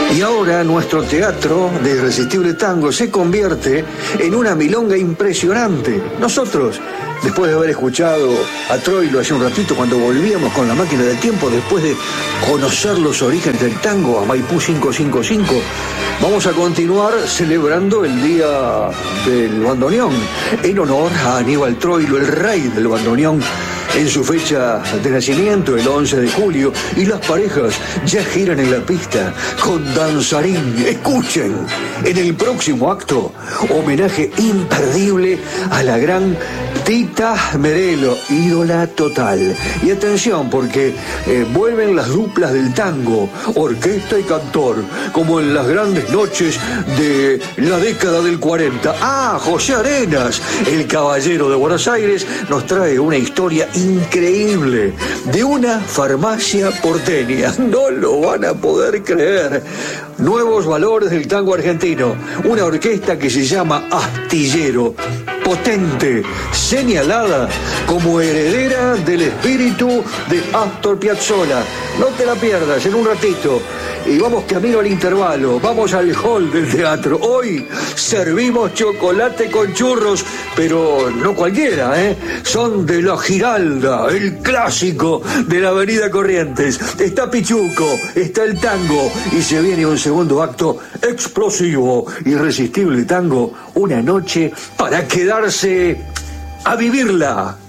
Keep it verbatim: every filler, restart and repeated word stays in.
Y ahora nuestro teatro de Irresistible Tango se convierte en una milonga impresionante. Nosotros, después de haber escuchado a Troilo hace un ratito cuando volvíamos con la máquina del tiempo, después de conocer los orígenes del tango a Maipú quinientos cincuenta y cinco, vamos a continuar celebrando el Día del Bandoneón en honor a Aníbal Troilo, el rey del bandoneón, en su fecha de nacimiento, el once de julio, y las parejas ya giran en la pista con danzarín. Escuchen, en el próximo acto, homenaje imperdible a la gran Tita Merelo, ídola total. Y atención, porque eh, vuelven las duplas del tango, orquesta y cantor, como en las grandes noches de la década del cuarenta. Ah, José Arenas, el caballero de Buenos Aires, nos trae una historia increíble de una farmacia porteña. No lo van a poder creer. Nuevos valores del tango argentino. Una orquesta que se llama Astillero, potente, señalada como heredera del espíritu de Astor Piazzolla. No te la pierdas, en un ratito. Y vamos camino al intervalo, vamos al hall del teatro. Hoy servimos chocolate con churros, pero no cualquiera, ¿eh? Son de la Giralda, el clásico de la avenida Corrientes. Está Pichuco, está el tango, y se viene un segundo acto explosivo, Irresistible Tango, una noche para quedarse a vivirla.